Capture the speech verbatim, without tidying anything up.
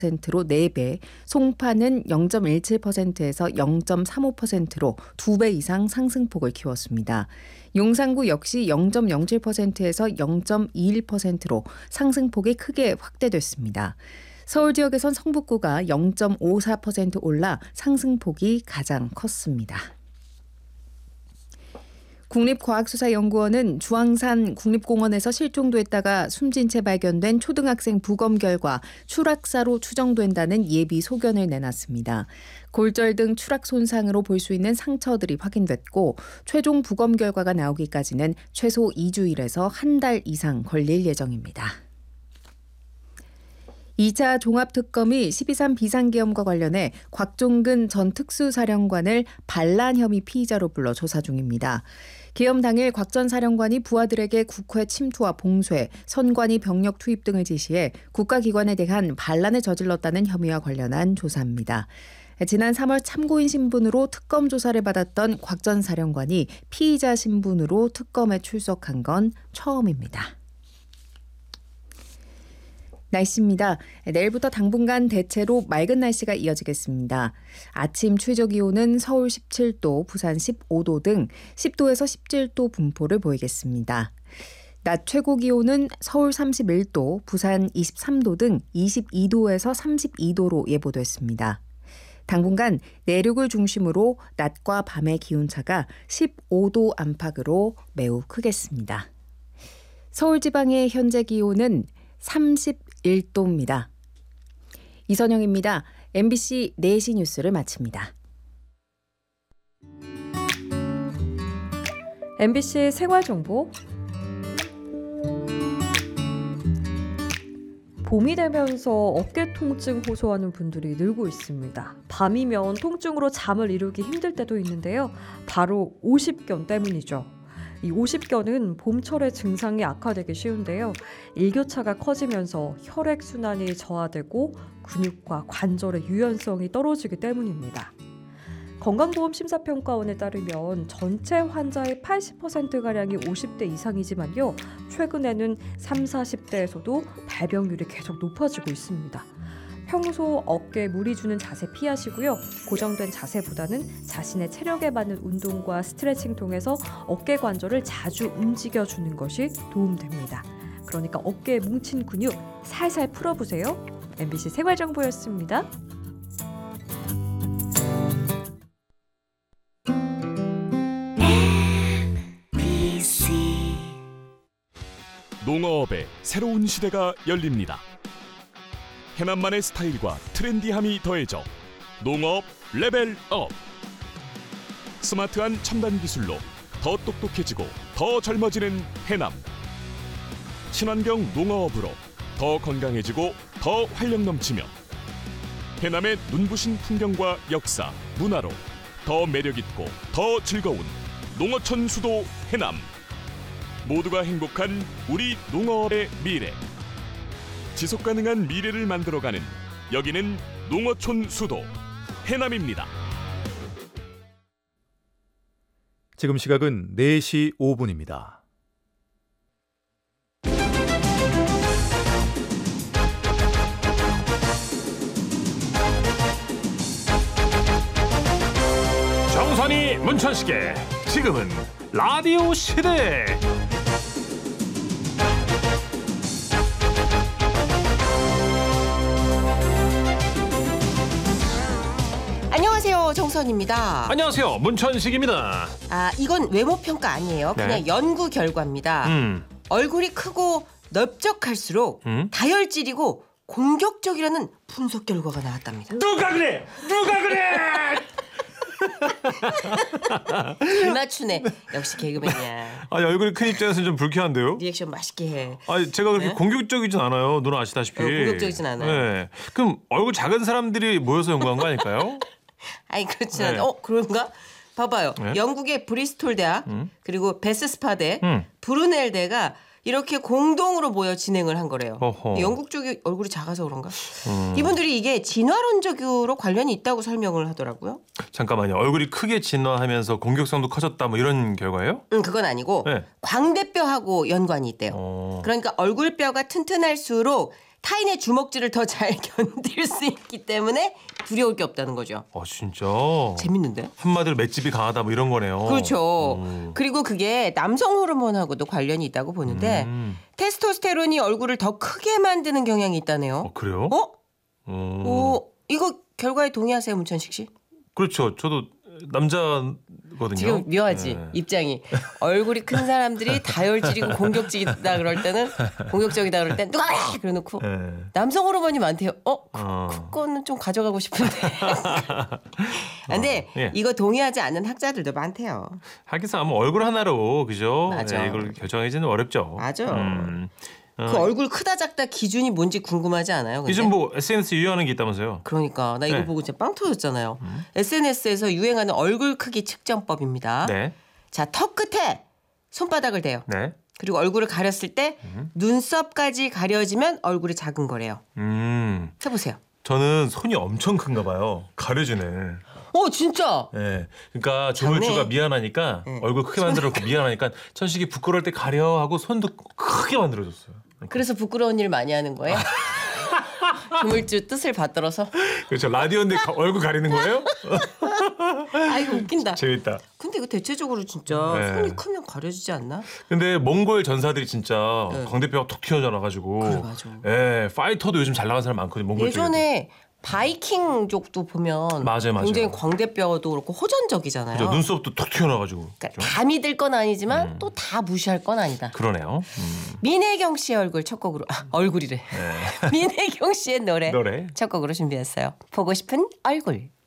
퍼센트로 네 배, 송파는 영 점 일칠 퍼센트에서 영 점 삼오 퍼센트로 두 배 이상 상승폭을 키웠습니다. 용산구 역시 영 점 영칠 퍼센트에서 영 점 이일 퍼센트로 상승폭이 크게 확대됐습니다. 서울 지역에선 성북구가 영 점 오사 퍼센트 올라 상승폭이 가장 컸습니다. 국립과학수사연구원은 주황산 국립공원에서 실종됐다가 숨진 채 발견된 초등학생 부검 결과 추락사로 추정된다는 예비 소견을 내놨습니다. 골절 등 추락 손상으로 볼 수 있는 상처들이 확인됐고 최종 부검 결과가 나오기까지는 최소 이 주일에서 한 달 이상 걸릴 예정입니다. 이 차 종합특검이 십이삼 비상계엄과 관련해 곽종근 전 특수사령관을 반란 혐의 피의자로 불러 조사 중입니다. 계엄 당일 곽 전 사령관이 부하들에게 국회 침투와 봉쇄, 선관위 병력 투입 등을 지시해 국가기관에 대한 반란을 저질렀다는 혐의와 관련한 조사입니다. 지난 삼월 참고인 신분으로 특검 조사를 받았던 곽 전 사령관이 피의자 신분으로 특검에 출석한 건 처음입니다. 날씨입니다. 내일부터 당분간 대체로 맑은 날씨가 이어지겠습니다. 아침 최저기온은 서울 십칠 도, 부산 십오 도 등 십 도에서 십칠 도 분포를 보이겠습니다. 낮 최고기온은 서울 삼십일 도, 부산 이십삼 도 등 이십이 도에서 삼십이 도로 예보됐습니다. 당분간 내륙을 중심으로 낮과 밤의 기온차가 십오 도 안팎으로 매우 크겠습니다. 서울 지방의 현재 기온은 삼십일 도입니다. 이선영입니다. 엠비씨 네 시 뉴스를 마칩니다. 엠비씨 생활정보. 봄이 되면서 어깨 통증 호소하는 분들이 늘고 있습니다. 밤이면 통증으로 잠을 이루기 힘들 때도 있는데요. 바로 오십견 때문이죠. 이 오십견은 봄철에 증상이 악화되기 쉬운데요. 일교차가 커지면서 혈액순환이 저하되고 근육과 관절의 유연성이 떨어지기 때문입니다. 건강보험심사평가원에 따르면 전체 환자의 팔십 퍼센트가량이 오십 대 이상이지만요. 최근에는 삼, 사십 대에서도 발병률이 계속 높아지고 있습니다. 평소 어깨에 무리 주는 자세 피하시고요. 고정된 자세보다는 자신의 체력에 맞는 운동과 스트레칭 통해서 어깨 관절을 자주 움직여주는 것이 도움됩니다. 그러니까 어깨에 뭉친 근육 살살 풀어보세요. 엠비씨 생활정보였습니다. 농어업의 새로운 시대가 열립니다. 해남만의 스타일과 트렌디함이 더해져 농어업 레벨업. 스마트한 첨단 기술로 더 똑똑해지고 더 젊어지는 해남. 친환경 농어업으로 더 건강해지고 더 활력 넘치며 해남의 눈부신 풍경과 역사, 문화로 더 매력있고 더 즐거운 농어촌 수도 해남. 모두가 행복한 우리 농어업의 미래. 지속가능한 미래를 만들어가는 여기는 농어촌 수도 해남입니다. 지금 시각은 네 시 오 분입니다. 정선이 문천식의 지금은 라디오 시대. 안녕하세요, 정선입니다. 안녕하세요, 문천식입니다. 아, 이건 외모 평가 아니에요. 그냥 네. 연구 결과입니다. 음. 얼굴이 크고 넓적할수록 음? 다혈질이고 공격적이라는 분석 결과가 나왔답니다. 누가 그래? 누가 그래? 잘 맞추네. 역시 개그맨이야. 아니, 얼굴이 큰 입장에서는 좀 불쾌한데요? 리액션 맛있게 해. 아니, 제가 그렇게 네? 공격적이진 않아요. 누나 아시다시피. 어, 공격적이진 않아요. 네. 그럼 얼굴 작은 사람들이 모여서 연구한 거 아닐까요? 아니 그렇진 네. 않아. 어 그런가? 봐봐요. 네? 영국의 브리스톨 대학 음? 그리고 베스스파 대 음. 브루넬 대가 이렇게 공동으로 모여 진행을 한 거래요. 어허. 영국 쪽이 얼굴이 작아서 그런가? 음. 이분들이 이게 진화론적으로 관련이 있다고 설명을 하더라고요. 잠깐만요. 얼굴이 크게 진화하면서 공격성도 커졌다 뭐 이런 결과예요? 음, 그건 아니고 네. 광대뼈하고 연관이 있대요. 어. 그러니까 얼굴뼈가 튼튼할수록 타인의 주먹질을 더 잘 견딜 수 있기 때문에 두려울 게 없다는 거죠. 아 진짜. 재밌는데? 한마디로 맷집이 강하다 뭐 이런 거네요. 그렇죠. 음. 그리고 그게 남성 호르몬하고도 관련이 있다고 보는데 음. 테스토스테론이 얼굴을 더 크게 만드는 경향이 있다네요. 어, 그래요? 어? 음. 오, 이거 결과에 동의하세요, 문천식 씨? 그렇죠. 저도 남자거든요. 지금 묘하지 네. 입장이. 얼굴이 큰 사람들이 다혈질이고 공격적이다 그럴 때는 공격적이다 그럴 땐 누가 그래 그래놓고 네. 남성 호르몬이 많대요. 어? 그, 어. 그거는 좀 가져가고 싶은데. 근데 어, 예. 이거 동의하지 않는 학자들도 많대요. 하기사 뭐 얼굴 하나로 그죠? 맞아. 네, 이걸 결정하기는 어렵죠. 맞아. 음. 어, 그 얼굴 크다 작다 기준이 뭔지 궁금하지 않아요? 근데? 요즘 뭐 에스엔에스 유효하는 게 있다면서요? 그러니까 나 이거 네. 보고 진짜 빵 터졌잖아요. 에스엔에스에서 유행하는 얼굴 크기 측정법입니다. 네. 자, 턱 끝에 손바닥을 대요. 네. 그리고 얼굴을 가렸을 때 눈썹까지 가려지면 얼굴이 작은 거래요. 음. 해보세요. 저는 손이 엄청 큰가 봐요. 가려주네. 어, 진짜? 예. 그러니까 조물주가 작네. 미안하니까 네. 얼굴 크게 만들어놓고 미안하니까 천식이 부끄러울 때 가려 하고 손도 크게 만들어줬어요. 그래서 부끄러운 일 많이 하는 거예요? 조물주 뜻을 받들어서? 그렇죠. 라디오인데 가- 얼굴 가리는 거예요? 아, 이거 웃긴다. 재밌다. 근데 이거 대체적으로 진짜 네. 손이 크면 가려지지 않나? 근데 몽골 전사들이 진짜 네. 광대뼈가 툭 튀어나와가지고. 그래, 맞아. 예, 파이터도 요즘 잘 나간 사람 많거든요. 몽골 쪽에. 예전에 바이킹족도 보면 맞아요, 맞아요. 굉장히 광대뼈도 그렇고 호전적이잖아요. 그죠. 눈썹도 툭 튀어나와가지고. 그러니까 그죠? 다 믿을 건 아니지만 음. 또 다 무시할 건 아니다. 그러네요. 음. 민혜경 씨의 얼굴 첫 곡으로 아, 얼굴이래. 민혜경 씨의 노래 노래. 첫 곡으로 준비했어요. 보고 싶은 얼굴.